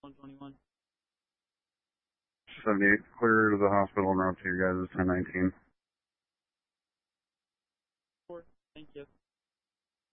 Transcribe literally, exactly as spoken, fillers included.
one twenty-one. seventy-eight, clear to the hospital and route to your guys' ten nineteen. Four, thank you.